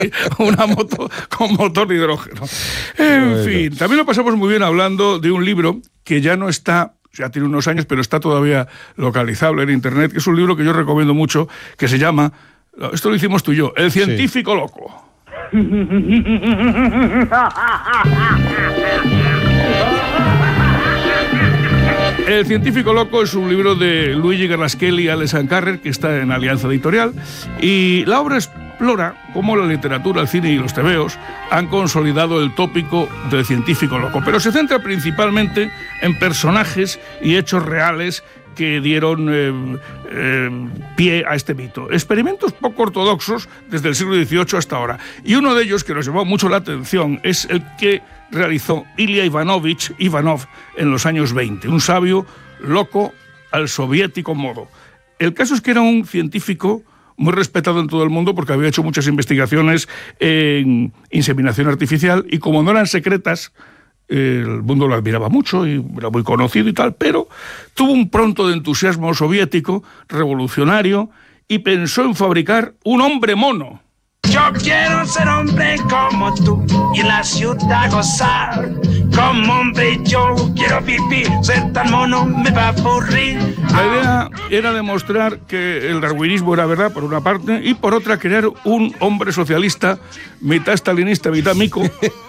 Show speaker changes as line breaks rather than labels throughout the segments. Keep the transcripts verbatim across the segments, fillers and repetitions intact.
una moto con motor de hidrógeno. En bueno. fin, también lo pasamos muy bien hablando de un libro que ya no está, ya tiene unos años, pero está todavía localizable en internet, que es un libro que yo recomiendo mucho, que se llama, esto lo hicimos tú y yo, El científico sí. loco. El científico loco es un libro de Luigi Garlaschelli y Alex Ancarrer, que está en Alianza Editorial, y la obra explora cómo la literatura, el cine y los tebeos han consolidado el tópico del científico loco, pero se centra principalmente en personajes y hechos reales que dieron eh, eh, pie a este mito. Experimentos poco ortodoxos desde el siglo dieciocho hasta ahora. Y uno de ellos que nos llamó mucho la atención es el que realizó Ilya Ivanovich Ivanov en los años veinte, un sabio loco al soviético modo. El caso es que era un científico muy respetado en todo el mundo porque había hecho muchas investigaciones en inseminación artificial y como no eran secretas, el mundo lo admiraba mucho y era muy conocido y tal, pero tuvo un pronto de entusiasmo soviético, revolucionario, y pensó en fabricar un hombre mono.
Yo quiero ser hombre como tú y en la ciudad gozar. Como hombre yo quiero vivir, ser tan mono me va a aburrir.
La idea era demostrar que el darwinismo era verdad, por una parte, y por otra crear un hombre socialista, mitad stalinista, mitad mico.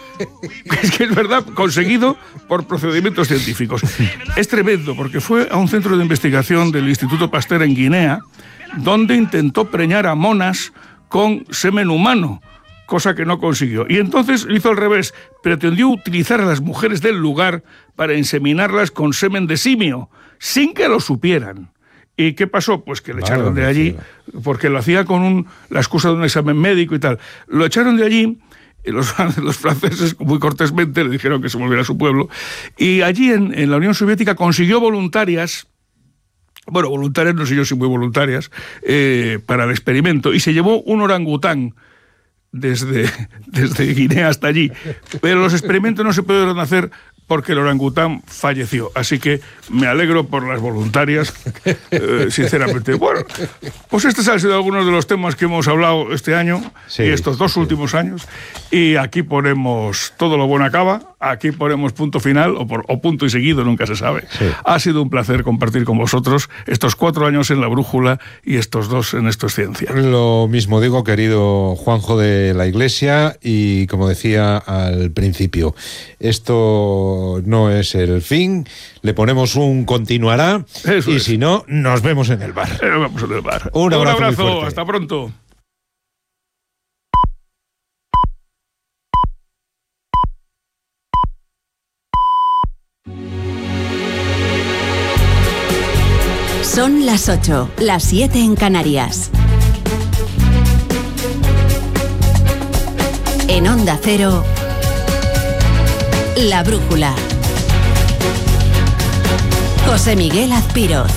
Es que es verdad, conseguido por procedimientos científicos. Es tremendo porque fue a un centro de investigación del Instituto Pasteur en Guinea, donde intentó preñar a monas con semen humano, cosa que no consiguió. Y entonces hizo al revés, pretendió utilizar a las mujeres del lugar para inseminarlas con semen de simio, sin que lo supieran. ¿Y qué pasó? Pues que le vale, echaron de allí, porque lo hacía con un, la excusa de un examen médico y tal. Lo echaron de allí. Y los, los franceses muy cortésmente le dijeron que se volviera a su pueblo, y allí en, en la Unión Soviética consiguió voluntarias, bueno, voluntarias, no sé yo si muy voluntarias, eh, para el experimento, y se llevó un orangután desde, desde Guinea hasta allí, pero los experimentos no se pudieron hacer porque el orangután falleció. Así que me alegro por las voluntarias, eh, sinceramente. Bueno, pues estos han sido algunos de los temas que hemos hablado este año sí, y estos dos sí, últimos sí. años. Y aquí ponemos todo lo bueno acaba, aquí ponemos punto final o, por, o punto y seguido, nunca se sabe. Sí. Ha sido un placer compartir con vosotros estos cuatro años en La Brújula y estos dos en Esto es Ciencia.
Lo mismo digo, querido Juanjo de la Iglesia, y como decía al principio, esto no es el fin, le ponemos un continuará. Eso y es. Si no, nos vemos en el bar.
Eh, nos vemos en el bar.
Un abrazo,
un abrazo
muy fuerte.
Hasta pronto.
Son las ocho, las siete en Canarias. En Onda Cero, La Brújula. José Miguel Azpiroz.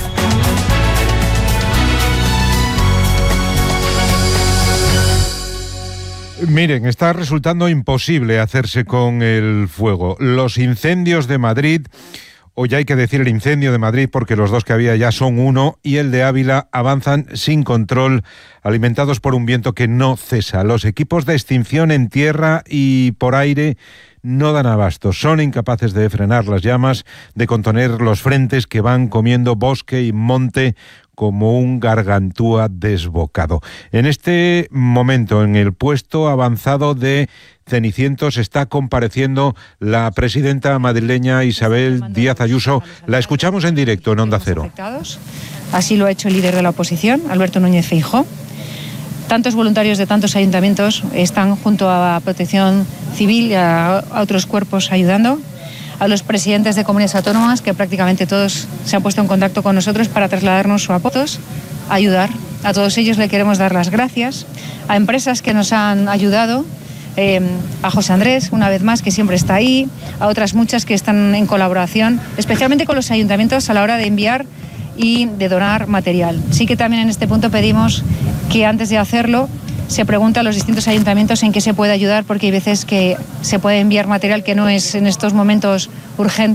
Miren, está resultando imposible hacerse con el fuego. Los incendios de Madrid, o ya hay que decir el incendio de Madrid porque los dos que había ya son uno, y el de Ávila avanzan sin control, alimentados por un viento que no cesa. Los equipos de extinción en tierra y por aire no dan abasto, son incapaces de frenar las llamas, de contener los frentes que van comiendo bosque y monte como un gargantúa desbocado. En este momento, en el puesto avanzado de Cenicientos, está compareciendo la presidenta madrileña Isabel Díaz Ayuso. La escuchamos en directo en Onda Cero.
Así lo ha hecho el líder de la oposición, Alberto Núñez Feijóo. Tantos voluntarios de tantos ayuntamientos están junto a Protección Civil y a, a otros cuerpos ayudando. A los presidentes de comunidades autónomas, que prácticamente todos se han puesto en contacto con nosotros para trasladarnos su apoyo, ayudar. A todos ellos le queremos dar las gracias. A empresas que nos han ayudado, eh, a José Andrés, una vez más, que siempre está ahí, a otras muchas que están en colaboración, especialmente con los ayuntamientos a la hora de enviar y de donar material. Sí que también en este punto pedimos que antes de hacerlo se pregunta a los distintos ayuntamientos en qué se puede ayudar, porque hay veces que se puede enviar material que no es en estos momentos urgente.